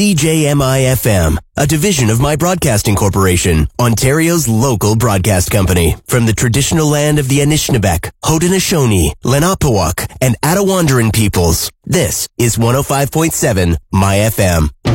CJMI-FM, a division of My Broadcasting Corporation, Ontario's local broadcast company. From the traditional land of the Anishinaabeg, Haudenosaunee, Lenape and Attawandaron peoples, this is 105.7 My FM.